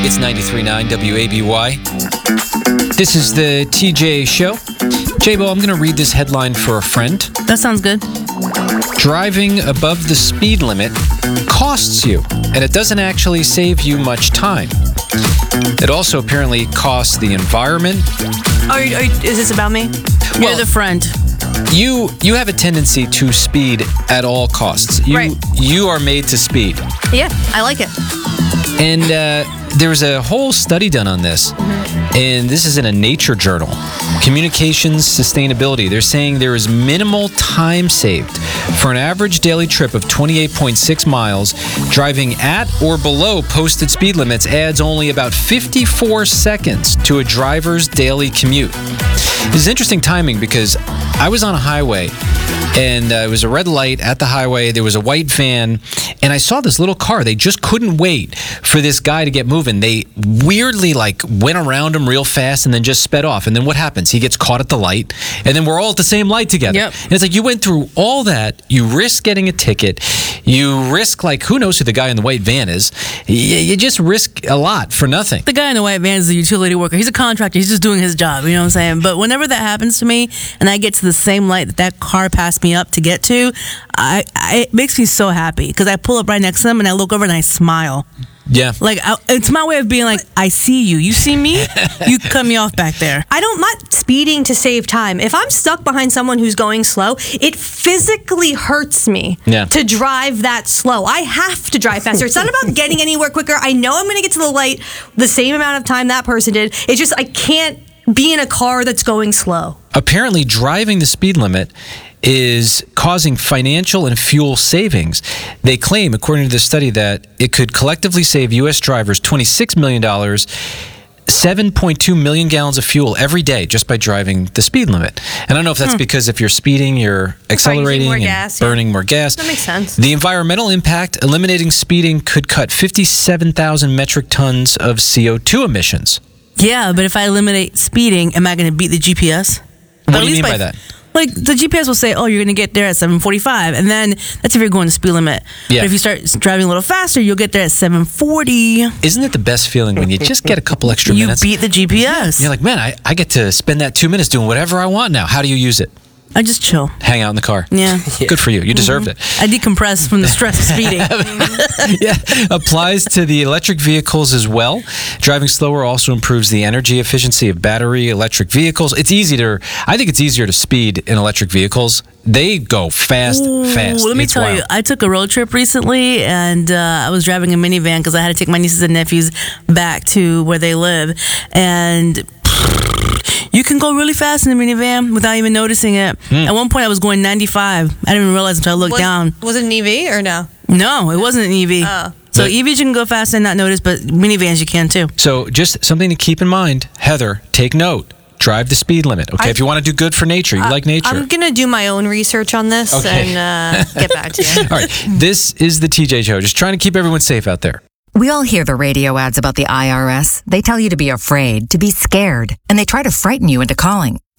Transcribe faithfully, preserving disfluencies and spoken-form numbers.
It's ninety-three point nine W A B Y. This is the T J Show. J-Bo, I'm going to read this headline for a friend. That sounds good. Driving above the speed limit costs you, and it doesn't actually save you much time. It also apparently costs the environment. Are you, are you, is this about me? You're Well, the friend. You you have a tendency to speed at all costs. You, Right. You are made to speed. Yeah, I like it. And uh, there was a whole study done on this, and this is in a Nature journal. Communications Sustainability. They're saying there is minimal time saved for an average daily trip of twenty-eight point six miles. Driving at or below posted speed limits adds only about fifty-four seconds to a driver's daily commute. This is interesting timing because I was on a highway, and uh, it was a red light at the highway. There was a white van, and I saw this little car. They just couldn't wait for this guy to get moving. They weirdly like went around him real fast and then just sped off. And then what happens? He gets caught at the light, and then we're all at the same light together. Yep. And it's like you went through all that. You risk getting a ticket. You risk, like, who knows who the guy in the white van is. You, you just risk a lot for nothing. The guy in the white van is a utility worker. He's a contractor. He's just doing his job. You know what I'm saying? But whenever that happens to me and I get to the same light that that car passed me up to get to, I, I it makes me so happy because I pull up right next to them and I look over and I smile. Yeah. Like, I, it's my way of being like, I see you. You see me? You cut me off back there. I don't mind speeding to save time. If I'm stuck behind someone who's going slow, it physically hurts me Yeah. to drive that slow. I have to drive faster. It's not about getting anywhere quicker. I know I'm going to get to the light the same amount of time that person did. It's just I can't be in a car that's going slow. Apparently, driving the speed limit is causing financial and fuel savings. They claim, according to the study, that it could collectively save U S drivers twenty-six million dollars, seven point two million gallons of fuel every day just by driving the speed limit. And I don't know if that's Hmm. because if you're speeding, you're accelerating more and gas, yeah. burning more gas. That makes sense. The environmental impact, eliminating speeding could cut fifty-seven thousand metric tons of C O two emissions. Yeah, but if I eliminate speeding, am I going to beat the G P S? What But do at you least mean by that? Like, the G P S will say, oh, you're going to get there at seven forty-five. And then that's if you're going the speed limit. Yeah. But if you start driving a little faster, you'll get there at seven forty. Isn't it the best feeling when you just get a couple extra You minutes? beat the G P S. You're like, man, I, I get to spend that two minutes doing whatever I want now. How do you use it? I just chill. Hang out in the car. Yeah. Good for you. You deserved it. I decompress from the stress of speeding. Yeah. Applies to the electric vehicles as well. Driving slower also improves the energy efficiency of battery electric vehicles. It's easy to, I think it's easier to speed in electric vehicles. They go fast, Ooh, fast. Let me It's tell wild. you, I took a road trip recently, and uh, I was driving a minivan because I had to take my nieces and nephews back to where they live. And you can go really fast in the minivan without even noticing it. Mm. At one point, I was going ninety-five. I didn't even realize until I looked Was, down. was it an E V or no? No, it wasn't an E V. Oh. So But- E Vs you can go fast and not notice, but minivans you can too. So just something to keep in mind. Heather, take note. Drive the speed limit. Okay, I- if you want to do good for nature, you like nature. I'm going to do my own research on this Okay. and uh, get back to you. All right, this is the T J Show. Just trying to keep everyone safe out there. We all hear the radio ads about the I R S. They tell you to be afraid, to be scared, and they try to frighten you into calling.